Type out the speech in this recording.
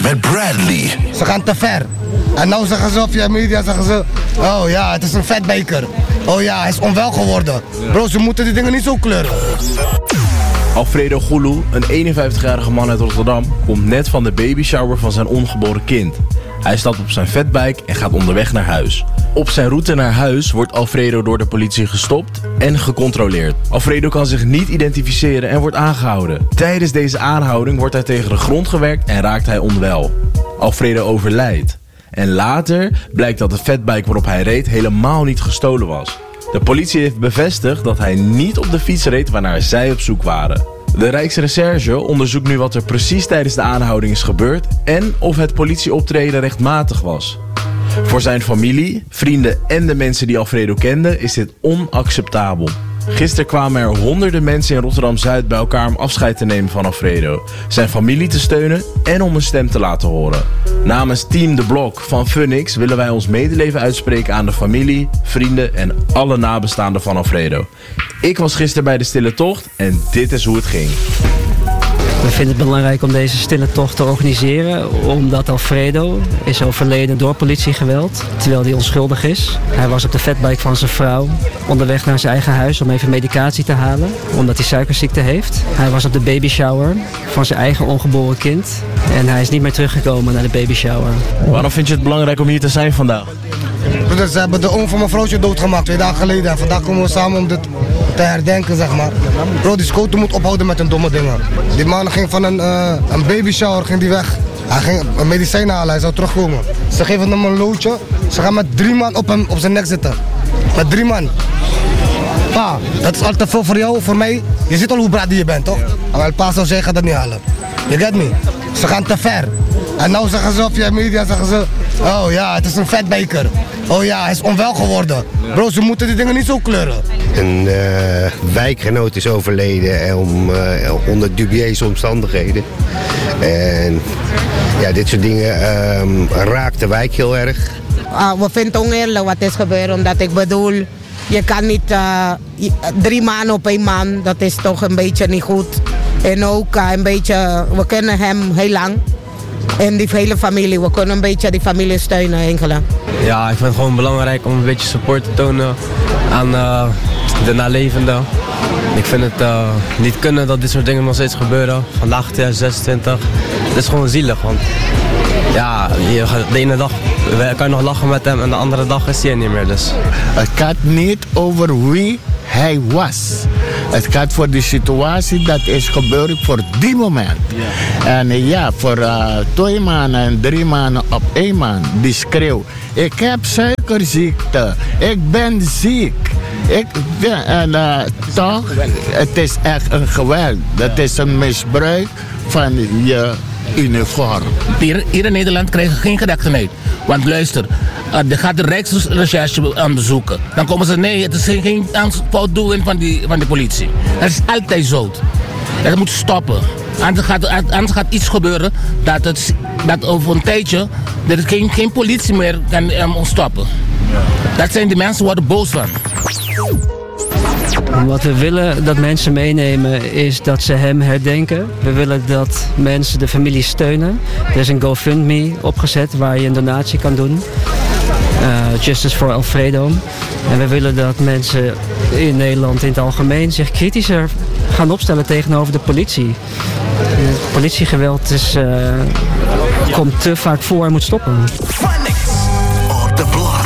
Met Bradley. Ze gaan te ver. En nou zeggen ze op via media, zeggen ze, oh ja, het is een vetbiker. Oh ja, hij is onwel geworden. Bro, ze moeten die dingen niet zo kleuren. Alfredo Gulu, een 51-jarige man uit Rotterdam, komt net van de babyshower van zijn ongeboren kind. Hij stapt op zijn fatbike en gaat onderweg naar huis. Op zijn route naar huis wordt Alfredo door de politie gestopt en gecontroleerd. Alfredo kan zich niet identificeren en wordt aangehouden. Tijdens deze aanhouding wordt hij tegen de grond gewerkt en raakt hij onwel. Alfredo overlijdt. En later blijkt dat de fatbike waarop hij reed helemaal niet gestolen was. De politie heeft bevestigd dat hij niet op de fiets reed waarnaar zij op zoek waren. De Rijksrecherche onderzoekt nu wat er precies tijdens de aanhouding is gebeurd en of het politieoptreden rechtmatig was. Voor zijn familie, vrienden en de mensen die Alfredo kenden is dit onacceptabel. Gisteren kwamen er honderden mensen in Rotterdam-Zuid bij elkaar om afscheid te nemen van Alfredo, zijn familie te steunen en om een stem te laten horen. Namens Team De Blok van Funix willen wij ons medeleven uitspreken aan de familie, vrienden en alle nabestaanden van Alfredo. Ik was gisteren bij de stille tocht en dit is hoe het ging. We vinden het belangrijk om deze stille tocht te organiseren, omdat Alfredo is overleden door politiegeweld, terwijl hij onschuldig is. Hij was op de fatbike van zijn vrouw onderweg naar zijn eigen huis om even medicatie te halen, omdat hij suikerziekte heeft. Hij was op de babyshower van zijn eigen ongeboren kind en hij is niet meer teruggekomen naar de babyshower. Waarom vind je het belangrijk om hier te zijn vandaag? Ze hebben de oom van mijn vrouwtje doodgemaakt 2 dagen geleden. En vandaag komen we samen om dit te herdenken, zeg maar. Bro, die scoter moet ophouden met hun domme dingen. Die man ging van een babyshower ging die weg. Hij ging een medicijn halen, hij zou terugkomen. Ze geven hem een loodje. Ze gaan met 3 man op zijn nek zitten. Met 3 man. Pa, dat is al te veel voor jou, voor mij. Je ziet al hoe braad je bent, toch? Maar pa zou zeggen, dat niet halen. You get me? Ze gaan te ver. En nou zeggen ze op via media, zeggen ze, oh ja, het is een vetbiker. Oh ja, hij is onwel geworden. Bro, ze moeten die dingen niet zo kleuren. Een wijkgenoot is overleden onder dubieuze omstandigheden. En ja, dit soort dingen raakt de wijk heel erg. We vinden het oneerlijk wat is gebeurd, omdat ik bedoel, je kan niet 3 man op 1 man, dat is toch een beetje niet goed. En ook een beetje, we kennen hem heel lang. En die hele familie, we kunnen een beetje die familie steunen enkele. Ja, ik vind het gewoon belangrijk om een beetje support te tonen aan de nalevenden. Ik vind het niet kunnen dat dit soort dingen nog steeds gebeuren. Vandaag 2026. Het is gewoon zielig, want ja, de ene dag kan je nog lachen met hem en de andere dag is hij er niet meer. Dus. Het gaat niet over wie hij was. Het gaat voor de situatie dat is gebeurd voor die moment. Yeah. En ja, voor 2 maanden en 3 maanden op 1 man, die schreeuw. Ik heb suikerziekte, ik ben ziek. Toch, het is echt een geweld. Dat is een misbruik van je uniform. Hier in Nederland krijgen geen gedachtenheid. Want luister, er gaat de Rijksrecherche onderzoeken. Dan komen ze, nee, het is geen foutdoening van de politie. Dat is altijd zo. Dat moet stoppen. Anders gaat iets gebeuren dat over een tijdje dat het geen politie meer kan stoppen. Dat zijn de mensen worden boos van. Wat we willen dat mensen meenemen is dat ze hem herdenken. We willen dat mensen de familie steunen. Er is een GoFundMe opgezet waar je een donatie kan doen. Justice for Alfredo. En we willen dat mensen in Nederland in het algemeen zich kritischer gaan opstellen tegenover de politie. Het politiegeweld komt te vaak voor en moet stoppen. Funix op de blok.